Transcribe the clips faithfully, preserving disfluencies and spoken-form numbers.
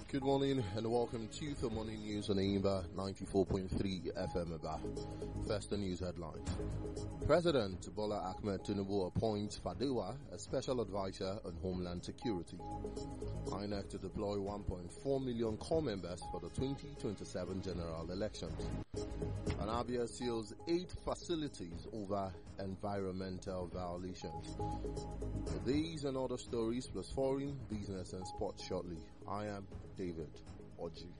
Good morning and welcome to the morning news on Aimba ninety-four point three F M Aba. First, the news headlines. President Bola Ahmed Tinubu appoints Fadewa as special advisor on Homeland Security. I N E C to deploy one point four million core members for the twenty twenty-seven general elections. And Abia seals eight facilities over environmental violations. These and other stories plus foreign, business and sports shortly. I am David Oji.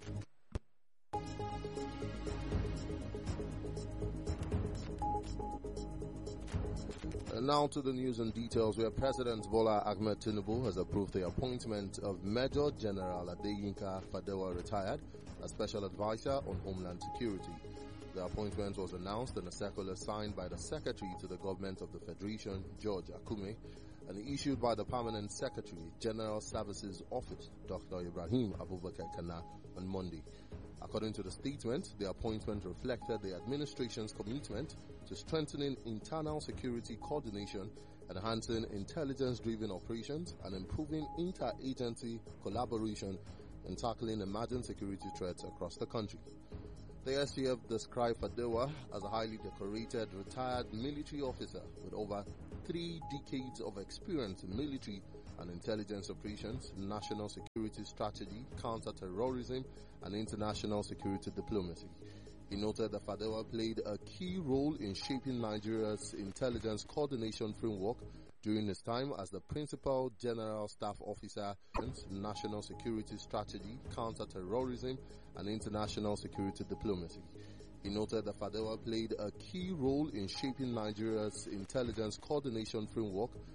And now to the news and details, where President Bola Ahmed Tinubu has approved the appointment of Major General Adeyinka Fadewa, retired, as Special Advisor on Homeland Security. The appointment was announced in a circular signed by the Secretary to the Government of the Federation, George Akume, and issued by the Permanent Secretary, General Services Office, Doctor Ibrahim Abubakar Kana, on Monday. According to the statement, the appointment reflected the administration's commitment to strengthening internal security coordination, enhancing intelligence-driven operations, and improving inter-agency collaboration in tackling emerging security threats across the country. The S T F described Fadewa as a highly decorated retired military officer with over three decades of experience in military and intelligence operations, national security strategy, counter-terrorism, and international security diplomacy. He noted that Fadewa played a key role in shaping Nigeria's intelligence coordination framework during his time as the Principal General Staff Officer, National Security Strategy, Counter-Terrorism, and International Security Diplomacy. He noted that Fadewa played a key role in shaping Nigeria's intelligence coordination framework